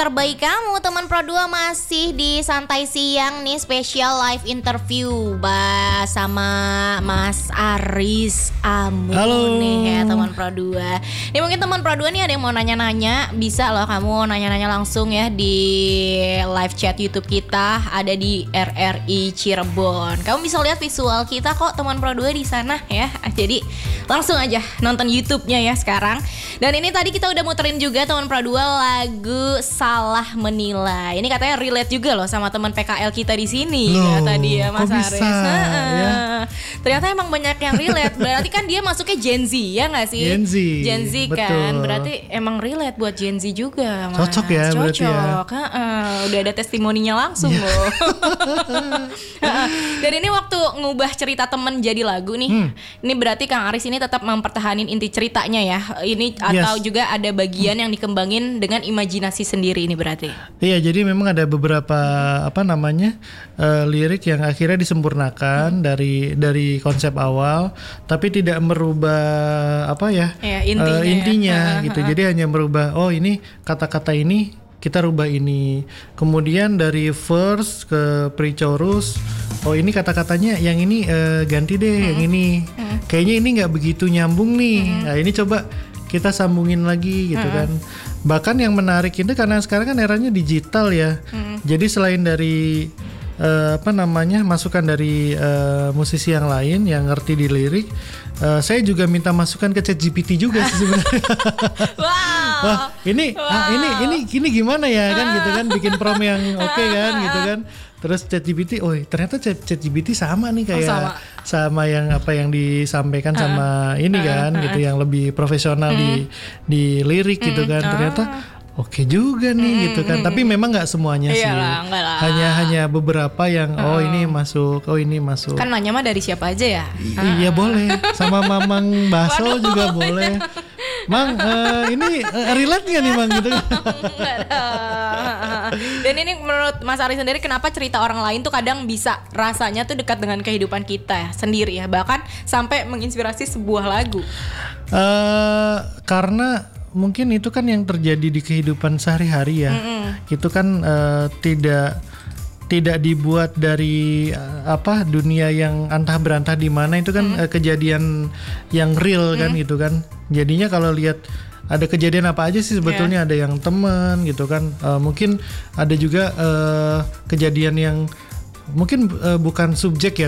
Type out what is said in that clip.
terbaik kamu. Teman Pro 2 masih di Santai Siang nih, spesial live interview sama Mas Aris Amun. Halo nih ya teman Pro 2. Nih mungkin teman Pro 2 nih ada yang mau nanya-nanya, bisa loh kamu nanya-nanya langsung ya di live chat YouTube kita, ada di RRI Cirebon. Kamu bisa lihat visual kita kok teman Pro 2 di sana ya. Jadi langsung aja nonton YouTube-nya ya sekarang. Dan ini tadi kita udah muterin juga teman Pro 2 lagu Salah Menilai. Ini katanya relate juga loh sama teman PKL kita di sini ya tadi ya Mas Aris. Ya? Ternyata emang banyak yang relate. Berarti kan dia masuknya Gen Z ya nggak sih? Gen Z kan. Berarti emang relate buat Gen Z juga Mas. Cocok ya berarti ya. Udah ada testimoninya langsung loh. Dan ini waktu ngubah cerita temen jadi lagu nih. Ini berarti Kang Aris ini tetap mempertahankan inti ceritanya ya. Ini atau juga ada bagian yang dikembangin dengan imajinasi sendiri ini berarti. Iya, jadi memang ada beberapa lirik yang akhirnya disempurnakan dari konsep awal, tapi tidak merubah intinya gitu. Jadi hanya merubah ini kata-kata ini kita rubah ini. Kemudian dari verse ke pre-chorus, ini kata-katanya yang ini ganti deh yang ini. Kayaknya ini nggak begitu nyambung nih. Nah, ini coba kita sambungin lagi gitu kan. Bahkan yang menarik itu karena sekarang kan eranya digital ya. Jadi selain dari masukan dari musisi yang lain yang ngerti di lirik, saya juga minta masukan ke ChatGPT juga sih sebenarnya. Wah, ini gimana ya kan gitu kan, bikin prompt yang oke kan gitu kan. Terus ChatGPT, ternyata ChatGPT sama nih kayak sama yang apa yang disampaikan sama ini kan gitu, yang lebih profesional di lirik gitu kan. Ternyata oke juga nih gitu kan. Tapi memang nggak semuanya sih. Hanya beberapa yang ini masuk, ini masuk. Kan nanya mah dari siapa aja ya? Iya boleh. Sama Mamang Baso juga boleh. Mang, ini relate nggak nih Mang gitu? Dan ini menurut Mas Ari sendiri, kenapa cerita orang lain tuh kadang bisa rasanya tuh dekat dengan kehidupan kita sendiri ya, bahkan sampai menginspirasi sebuah lagu? Karena mungkin itu kan yang terjadi di kehidupan sehari-hari ya. Itu kan tidak dibuat dari dunia yang antah berantah di mana, itu kan kejadian yang real kan gitu kan. Jadinya kalau lihat ada kejadian apa aja sih sebetulnya, ada yang teman gitu kan, mungkin ada juga kejadian yang mungkin bukan subjek ya,